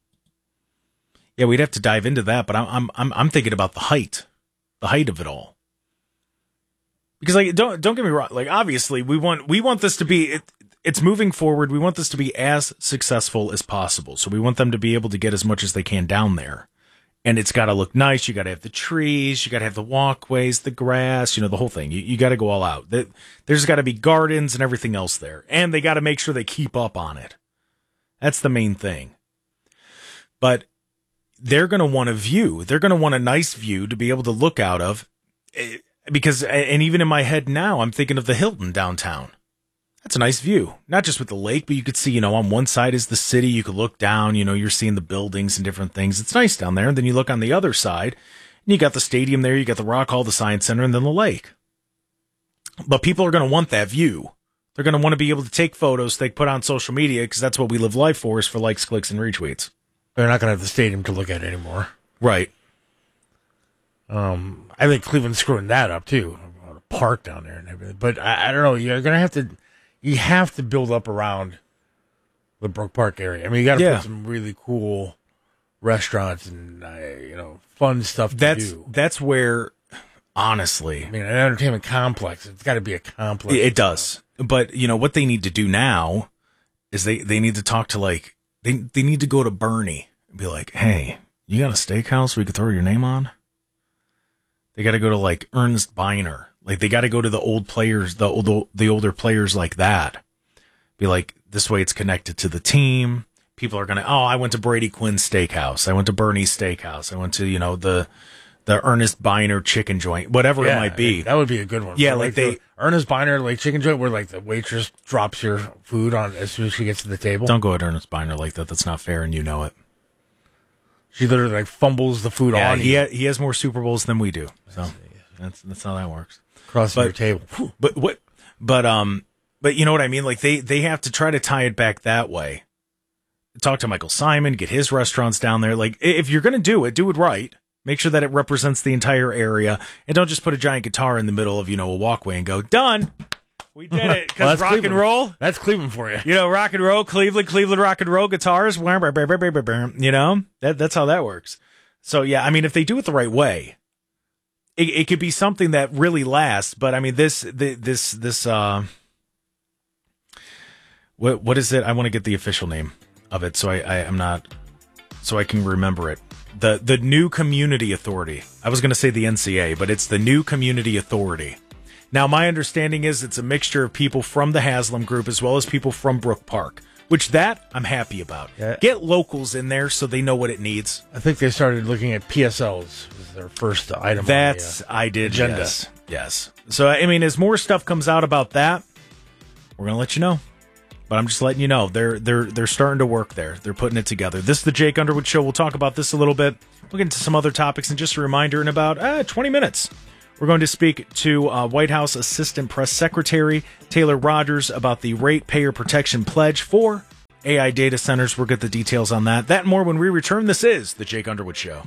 Yeah, we'd have to dive into that, but I'm I'm I'm, I'm thinking about the height. The height of it all. Because like don't don't get me wrong, like obviously we want we want this to be it, it's moving forward. We want this to be as successful as possible. So we want them to be able to get as much as they can down there. And it's got to look nice. You got to have the trees, you got to have the walkways, the grass, you know, the whole thing. You you got to go all out. There's got to be gardens and everything else there. And they got to make sure they keep up on it. That's the main thing. But they're going to want a view. They're going to want a nice view to be able to look out of. Because, and even in my head now, I'm thinking of the Hilton downtown. That's a nice view. Not just with the lake, but you could see, you know, on one side is the city. You could look down, you know, you're seeing the buildings and different things. It's nice down there. And then you look on the other side, and you got the stadium there, you got the Rock Hall, the Science Center, and then the lake. But people are going to want that view. They're going to want to be able to take photos they put on social media because that's what we live life for, is for likes, clicks, and retweets.
They're not going to have the stadium to look at anymore.
Right.
Um, I think Cleveland's screwing that up too. A park down there and everything. But I, I don't know. You're gonna have to, you have to build up around the Brook Park area. I mean, you got to
Yeah.
put some really cool restaurants and uh, you know fun stuff to
That's
do.
that's where, honestly,
I mean, an entertainment complex. It's got to be a complex.
It, it does. But, you know, what they need to do now is they, they need to talk to, like, they they need to go to Bernie and be like, hey, you got a steakhouse we could throw your name on? They got to go to, like, Ernest Biner. Like, they got to go to the old players, the old, the older players like that. Be like, this way it's connected to the team. People are going to, oh, I went to Brady Quinn's Steakhouse. I went to Bernie's Steakhouse. I went to, you know, the the Ernest Biner chicken joint, whatever
Yeah,
it might be.
That would be a good one.
Yeah,
So,
like they-
the Ernest Biner, like chicken joint, where like the waitress drops your food on as soon as she gets to the table.
Don't go at Ernest Biner like that. That's not fair, and you know it.
She literally like fumbles the food
Yeah,
on
he
you.
ha- he has more Super Bowls than we do. So that's that's how that works.
Crossing
But-
your table.
But what? But um. But you know what I mean? Like they they have to try to tie it back that way. Talk to Michael Simon, get his restaurants down there. Like if you're gonna do it, do it right. Make sure that it represents the entire area, and don't just put a giant guitar in the middle of you know a walkway and go done. We did it because
Well, that's
rock
Cleveland.
and roll.
That's Cleveland for you.
You know, rock and roll, Cleveland, Cleveland rock and roll guitars. You know, that that's how that works. So yeah, I mean, if they do it the right way, it, it could be something that really lasts. But I mean, this, the, this, this, uh, what, what is it? I want to get the official name of it, so I, I am not, so I can remember it. The, the new Community Authority. I was going to say the N C A, but it's the new Community Authority. Now, my understanding is it's a mixture of people from the Haslam Group as well as people from Brook Park, which that I'm happy about.
Yeah.
Get locals in there so they know what it needs.
I think they started looking at P S Ls as their first item.
That's
on the, uh,
I did.
agenda.
Yes. Yes. So, I mean, as more stuff comes out about that, we're going to let you know. But I'm just letting you know, they're they're they're starting to work there. They're putting it together. This is the Jake Underwood Show. We'll talk about this a little bit. We'll get into some other topics. And just a reminder, in about uh, twenty minutes, we're going to speak to uh, White House Assistant Press Secretary Taylor Rogers about the Ratepayer Protection Pledge for A I data centers. We'll get the details on that. That and more when we return. This is the Jake Underwood Show.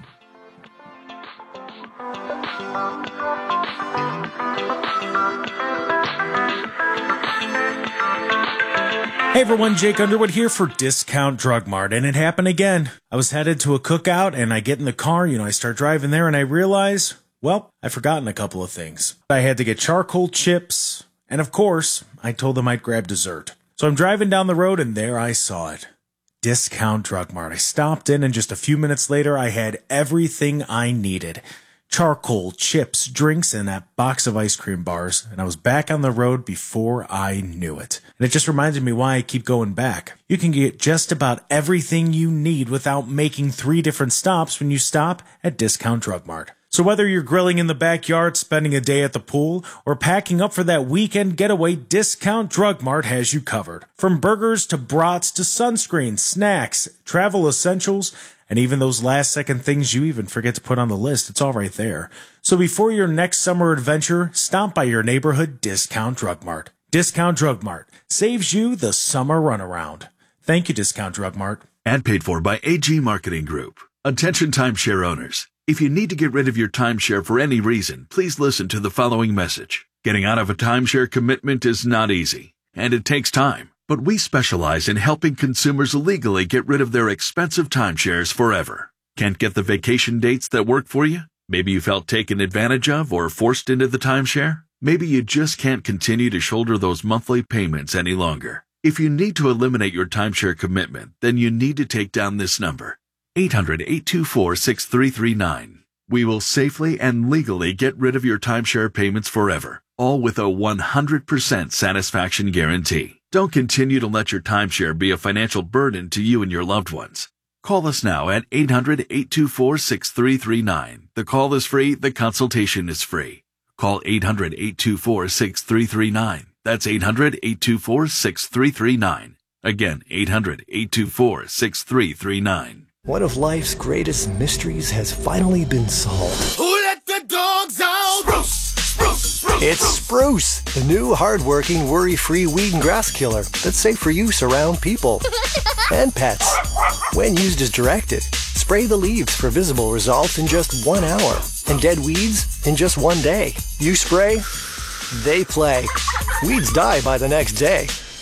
Hey everyone, Jake Underwood here for Discount Drug Mart, and it happened again. I was headed to a cookout, and I get in the car, you know, I start driving there, and I realize, well, I've forgotten a couple of things. I had to get charcoal chips, and of course, I told them I'd grab dessert. So I'm driving down the road, and there I saw it. Discount Drug Mart. I stopped in, and just a few minutes later, I had everything I needed. Charcoal, chips, drinks, and that box of ice cream bars, and I was back on the road before I knew it. And it just reminded me why I keep going back. You can get just about everything you need without making three different stops when you stop at Discount Drug Mart. So whether you're grilling in the backyard, spending a day at the pool, or packing up for that weekend getaway, Discount Drug Mart has you covered. From burgers to brats to sunscreen, snacks, travel essentials, and even those last-second things you even forget to put on the list, it's all right there. So before your next summer adventure, stop by your neighborhood Discount Drug Mart. Discount Drug Mart saves you the summer runaround. Thank you, Discount Drug Mart.
Ad paid for by A G Marketing Group. Attention timeshare owners. If you need to get rid of your timeshare for any reason, please listen to the following message. Getting out of a timeshare commitment is not easy, and it takes time. But we specialize in helping consumers legally get rid of their expensive timeshares forever. Can't get the vacation dates that work for you? Maybe you felt taken advantage of or forced into the timeshare? Maybe you just can't continue to shoulder those monthly payments any longer. If you need to eliminate your timeshare commitment, then you need to take down this number, eight hundred, eight two four, six three three nine. We will safely and legally get rid of your timeshare payments forever, all with a one hundred percent satisfaction guarantee. Don't continue to let your timeshare be a financial burden to you and your loved ones. Call us now at eight hundred, eight two four, six three three nine. The call is free. The consultation is free. Call eight hundred, eight two four, six three three nine. That's eight hundred, eight two four, six three three nine. Again, eight hundred, eight two four, six three three nine.
One of life's greatest mysteries has finally been solved.
Who let the dogs out? Spruce, spruce, spruce.
It's Spruce, the new hard-working, worry-free weed and grass killer that's safe for use around people and pets. When used as directed, spray the leaves for visible results in just one hour and dead weeds in just one day. You spray, they play. Weeds die by the next day.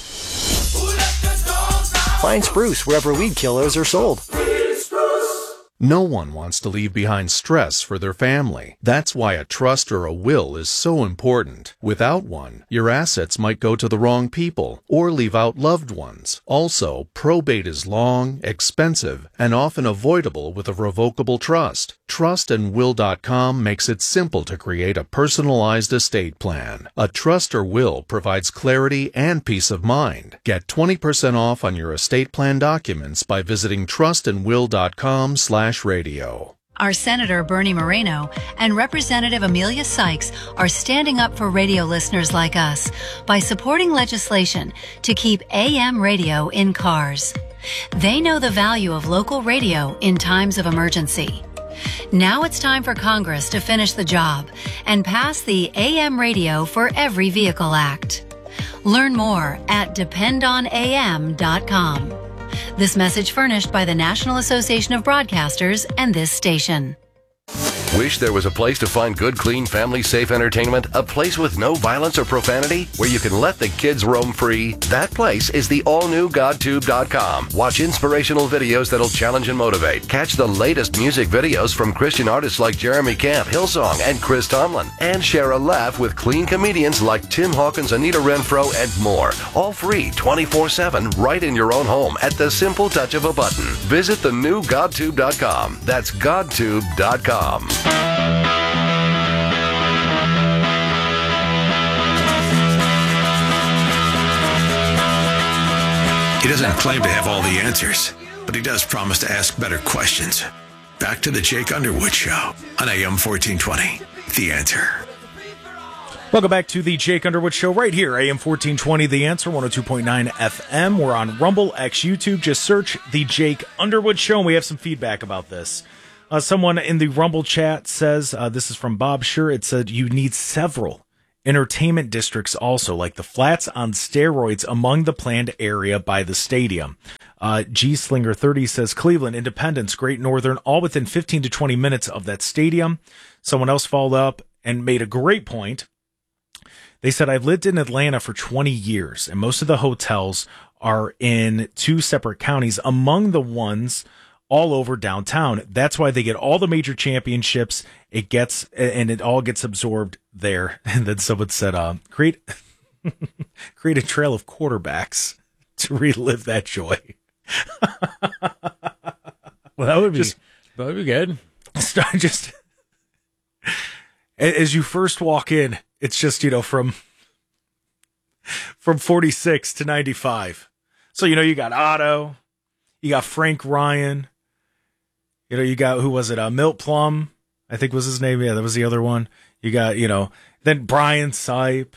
Find Spruce wherever weed killers are sold.
No one wants to leave behind stress for their family. That's why a trust or a will is so important. Without one, your assets might go to the wrong people or leave out loved ones. Also, probate is long, expensive, and often avoidable with a revocable trust. trust and will dot com makes it simple to create a personalized estate plan. A trust or will provides clarity and peace of mind. Get twenty percent off on your estate plan documents by visiting trust and will dot com slash radio.
Our Senator Bernie Moreno and Representative Amelia Sykes are standing up for radio listeners like us by supporting legislation to keep A M radio in cars. They know the value of local radio in times of emergency. Now it's time for Congress to finish the job and pass the A M Radio for Every Vehicle Act. Learn more at depend on A M dot com. This message furnished by the National Association of Broadcasters and this station.
Wish there was a place to find good, clean, family-safe entertainment? A place with no violence or profanity? Where you can let the kids roam free? That place is the all-new God Tube dot com. Watch inspirational videos that'll challenge and motivate. Catch the latest music videos from Christian artists like Jeremy Camp, Hillsong, and Chris Tomlin. And share a laugh with clean comedians like Tim Hawkins, Anita Renfro, and more. All free twenty-four seven right in your own home at the simple touch of a button. Visit the new God Tube dot com. That's God Tube dot com.
He doesn't claim to have all the answers, but he does promise to ask better questions. Back to the Jake Underwood Show on A M fourteen twenty. The Answer.
Welcome back to the Jake Underwood Show right here, A M fourteen twenty, The Answer, one oh two point nine F M. We're on Rumble, X, YouTube. Just search the Jake Underwood Show, and we have some feedback about this. Uh, someone in the Rumble chat says, uh, this is from Bob Schur, it said you need several entertainment districts also, like the Flats on steroids among the planned area by the stadium. Uh, G Slinger thirty says Cleveland, Independence, Great Northern, all within fifteen to twenty minutes of that stadium. Someone else followed up and made a great point. They said, I've lived in Atlanta for twenty years, and most of the hotels are in two separate counties among the ones all over downtown. That's why they get all the major championships. It gets, and it all gets absorbed there. And then someone said, uh, create, create a trail of quarterbacks to relive that joy.
Well, that would be,
just,
that would be good.
Start just, as you first walk in, it's just, you know, from, from forty-six to ninety-five. So, you know, you got Otto, you got Frank Ryan, you know, you got, who was it? Uh, Milt Plum, I think was his name. Yeah, that was the other one. You got, you know, then Brian Sipe,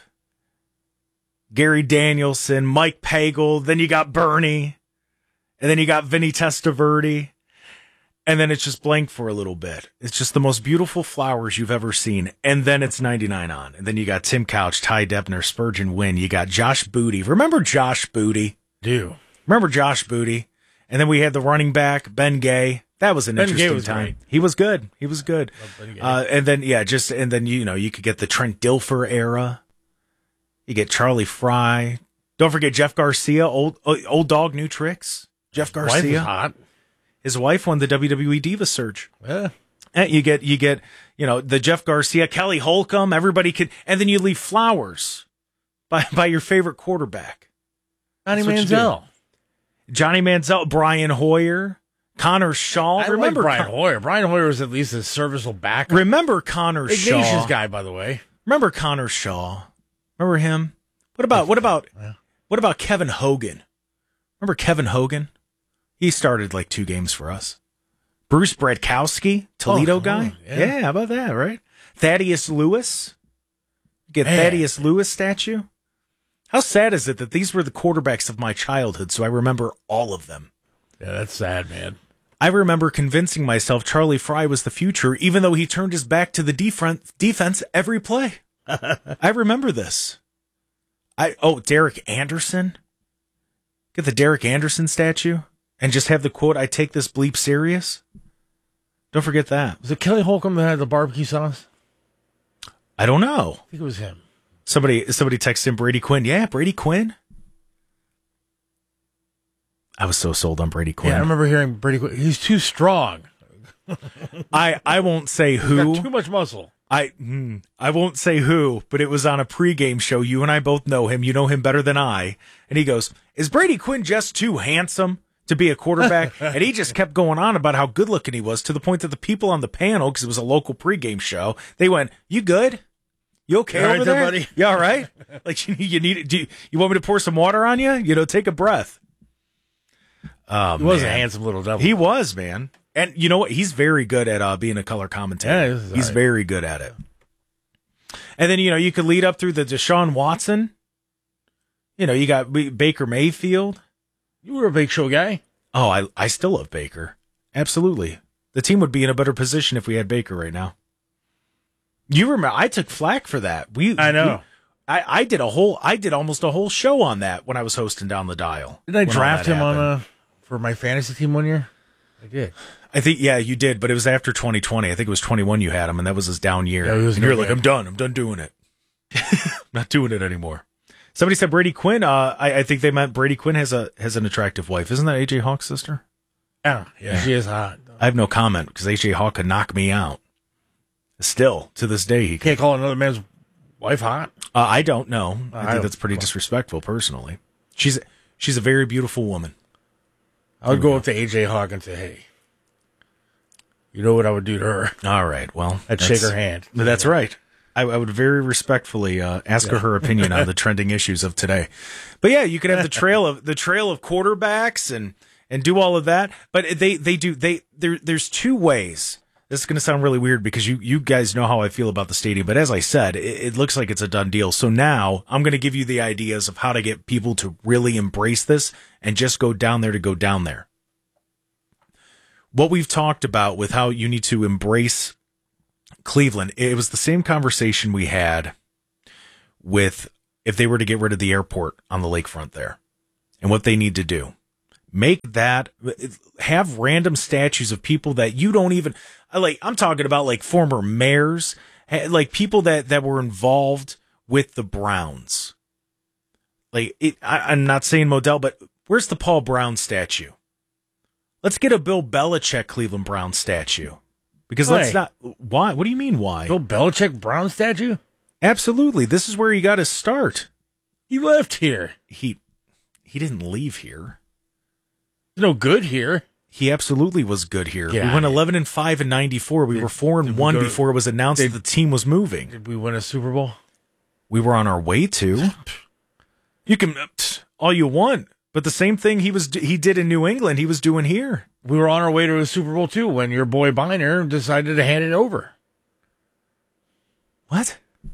Gary Danielson, Mike Pagel. Then you got Bernie, and then you got Vinny Testaverde. And then it's just blank for a little bit. It's just the most beautiful flowers you've ever seen. And then it's ninety-nine on. And then you got Tim Couch, Ty Debner, Spurgeon Wynn. You got Josh Booty. Remember Josh Booty?
Do.
Remember Josh Booty? And then we had the running back, Ben Gay. That was an
Ben
interesting
Gay was
time.
great.
He was good. He was good. Uh, and then, yeah, just, and then, you know, you could get the Trent Dilfer era. You get Charlie Fry. Don't forget Jeff Garcia, old old dog, new tricks. Jeff Garcia.
Wife was hot.
His wife won the W W E Diva Search.
Yeah.
And you get, you get, you know, the Jeff Garcia, Kelly Holcomb, everybody could, and then you leave flowers by, by your favorite quarterback.
Johnny
That's what you
Manziel.
do. Johnny Manziel, Brian Hoyer, Connor Shaw.
I
Remember
like Brian
Con-
Hoyer. Brian Hoyer was at least a serviceable back.
Remember Connor
Ignatius
Shaw.
guy, by the way.
Remember Connor Shaw. Remember him? What about, what about,
Yeah.
what about Kevin Hogan? Remember Kevin Hogan? He started like two games for us. Bruce Bradkowski, Toledo
Oh,
guy.
yeah.
Yeah. How about that, right? Thaddeus Lewis. Get
Man.
Thaddeus Lewis statue. How sad is it that these were the quarterbacks of my childhood, so I remember all of them?
Yeah, that's sad, man.
I remember convincing myself Charlie Fry was the future, even though he turned his back to the defense defense every play. I remember this. I oh, Derek Anderson. Get the Derek Anderson statue and just have the quote, I take this bleep serious. Don't forget that.
Was it Kelly Holcomb that had the barbecue sauce?
I don't know.
I think it was him.
Somebody somebody texted him Brady Quinn. Yeah, Brady Quinn. I was so sold on Brady Quinn.
Yeah, I remember hearing Brady Quinn. He's too strong.
I, I won't say who.
He's got too much muscle.
I hmm, I won't say who, but it was on a pregame show. You and I both know him. You know him better than I. And he goes, is Brady Quinn just too handsome to be a quarterback? And he just kept going on about how good looking he was, to the point that the people on the panel, because it was a local pregame show, they went, you good? You okay
You all
over
right
there,
there, buddy?
You all right? Like, you, you need do you, you want me to pour some water on you? You know, take a breath. Oh,
He was a
man.
handsome little devil.
He was, man. And you know what? He's very good at uh, being a color commentator.
Yeah, he's all
He's
right.
very good at it. And then, you know, you could lead up through the Deshaun Watson. You know, you got B- Baker Mayfield.
You were a Bake Show guy.
Oh, I, I still love Baker. Absolutely. The team would be in a better position if we had Baker right now. You remember, I took flack for that. We,
I know.
we- I, I did a whole, I did almost a whole show on that when I was hosting Down the Dial.
Did I
when all
draft
that
him on
happened.
a for my fantasy team one year? I did.
I think, yeah, you did, but it was after twenty twenty. I think it was twenty-one you had him, and that was his down year.
Yeah, and
you're like, I'm done. I'm done doing it. I'm not doing it anymore. Somebody said Brady Quinn. Uh, I, I think they meant Brady Quinn has a has an attractive wife. Isn't that A J Hawk's sister?
Yeah, yeah, yeah. She is hot.
I have no comment because A J Hawk could knock me out. Still, to this day, he
can't call another man's wife hot.
Uh, I don't know. I,
I
think that's pretty disrespectful, personally. She's she's a very beautiful woman.
I would go up to A J Hawk and say, "Hey, you know what I would do to her?"
All right. Well,
I'd shake her hand.
That's right. I, I would very respectfully uh, ask yeah. her her opinion on the trending issues of today. But yeah, you could have the trail of the trail of quarterbacks and and do all of that. But they they do they there. There's two ways. This is going to sound really weird because you, you guys know how I feel about the stadium. But as I said, it, it looks like it's a done deal. So now I'm going to give you the ideas of how to get people to really embrace this and just go down there to go down there. What we've talked about with how you need to embrace Cleveland, it was the same conversation we had with if they were to get rid of the airport on the lakefront there and what they need to do. Make that, have random statues of people that you don't even, like, I'm talking about like former mayors, like people that, that were involved with the Browns. Like, it, I, I'm not saying Modell, but where's the Paul Brown statue? Let's get a Bill Belichick Cleveland Brown statue. Because
why?
let's not, why? What do you mean why?
Bill Belichick Brown statue?
Absolutely. This is where he got his start.
He left here.
He, he didn't leave here.
No good here.
He absolutely was good here.
Yeah.
We went eleven and five in ninety-four. We
did,
were four and one before it was announced
did,
that the team was moving.
Did we win a Super Bowl?
We were on our way to. You can all you want, but the same thing he was he did in New England, he was doing here.
We were on our way to a Super Bowl too when your boy Biner decided to hand it over.
What?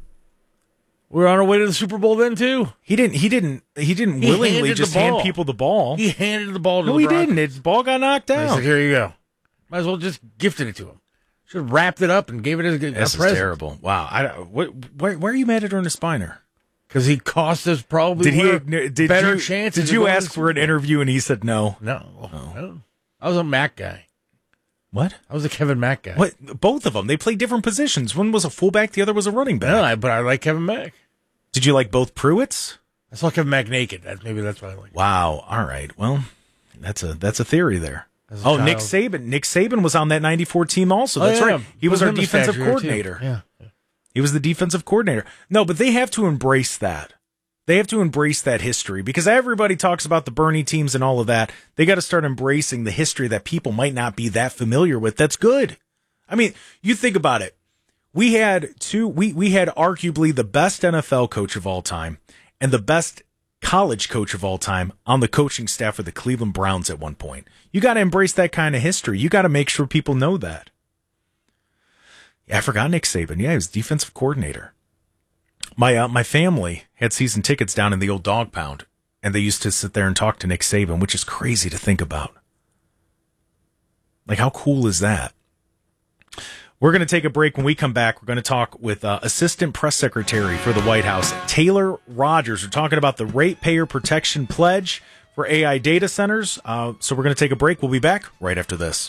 We were on our way to the Super Bowl then too.
He didn't. He didn't. He didn't
he
willingly just hand people the ball.
He handed the ball to.
No,
the
he
Broncos.
didn't. His ball got knocked down.
He said, "Here you go." Might as well just gifted it to him. Should have wrapped it up and gave it as a, a
this
present.
Is terrible. Wow. I what? Why, why are you mad at Ernest Biner?
Because he cost us probably
did he did
better
you,
chances.
Did you ask for an interview and he said no?
No.
Oh.
no. I was a Mack guy.
What?
I was a Kevin Mack guy.
What? Both of them. They played different positions. One was a fullback. The other was a running back.
No, I, but I like Kevin Mack.
Did you like both Pruitts?
I saw Kevin Mack naked. That, maybe that's why I like.
Wow. All right. Well, that's a that's a theory there.
A
oh,
child.
Nick Saban. Nick Saban was on that ninety-four team also. That's
oh, yeah.
right. He was
Put
our
him a
defensive
statue
coordinator.
Yeah.
He was the defensive coordinator. No, but they have to embrace that. They have to embrace that history because everybody talks about the Bernie teams and all of that. They got to start embracing the history that people might not be that familiar with. That's good. I mean, you think about it. We had two, we, we had arguably the best N F L coach of all time and the best college coach of all time on the coaching staff of the Cleveland Browns at one point. You got to embrace that kind of history. You got to make sure people know that. Yeah, I forgot Nick Saban. Yeah, he was defensive coordinator. My uh, my family had season tickets down in the old Dog Pound, and they used to sit there and talk to Nick Saban, which is crazy to think about. Like, how cool is that? We're going to take a break. When we come back, we're going to talk with uh, Assistant Press Secretary for the White House, Taylor Rogers. We're talking about the Ratepayer Protection Pledge for A I data centers. Uh, so we're going to take a break. We'll be back right after this.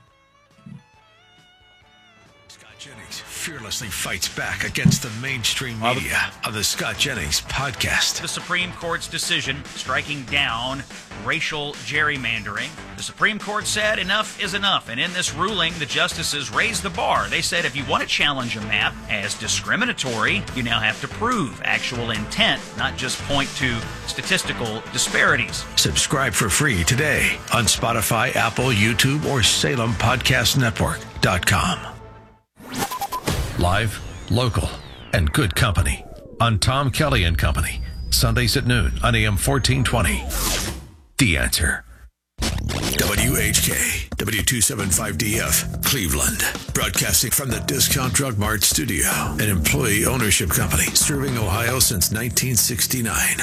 Fearlessly fights back against the mainstream media of the Scott Jennings podcast.
The Supreme Court's decision striking down racial gerrymandering. The Supreme Court said enough is enough, and in this ruling, the justices raised the bar. They said if you want to challenge a map as discriminatory, you now have to prove actual intent, not just point to statistical disparities.
Subscribe for free today on Spotify, Apple, YouTube, or Salem Podcast Network dot com. Live, local, and good company on Tom Kelly and Company. Sundays at noon on A M fourteen twenty. The Answer. W H K, W two seventy-five D F, Cleveland. Broadcasting from the Discount Drug Mart studio, an employee ownership company serving Ohio since nineteen sixty-nine.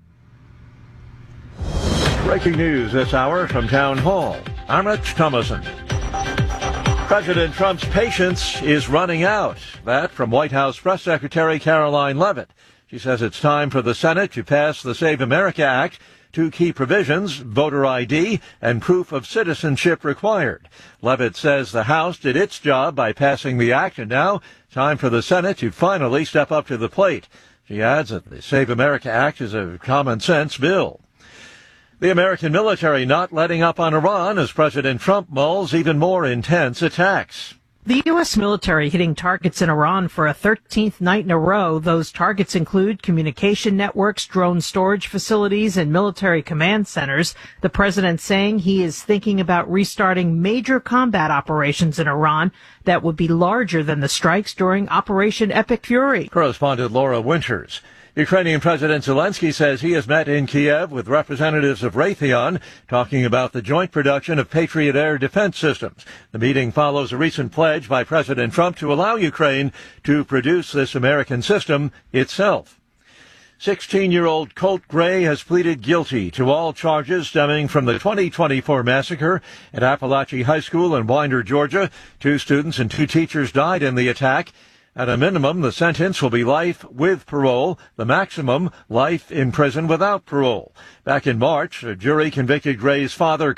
Breaking news this hour from Town Hall. I'm Rich Thomason. President Trump's patience is running out. That from White House Press Secretary Caroline Leavitt. She says it's time for the Senate to pass the Save America Act two key provisions, voter I D and proof of citizenship required. Leavitt says the House did its job by passing the act, and now time for the Senate to finally step up to the plate. She adds that the Save America Act is a common-sense bill. The American military not letting up on Iran as President Trump mulls even more intense attacks.
The U S military hitting targets in Iran for a thirteenth night in a row. Those targets include communication networks, drone storage facilities, and military command centers. The president saying he is thinking about restarting major combat operations in Iran that would be larger than the strikes during Operation Epic Fury.
Correspondent Laura Winters. Ukrainian President Zelensky says he has met in Kiev with representatives of Raytheon talking about the joint production of Patriot air defense systems. The meeting follows a recent pledge by President Trump to allow Ukraine to produce this American system itself. sixteen-year-old Colt Gray has pleaded guilty to all charges stemming from the twenty twenty-four massacre at Appalachia High School in Winder, Georgia. Two students and two teachers died in the attack. At a minimum, the sentence will be life with parole. The maximum, life in prison without parole. Back in March, a jury convicted Gray's father,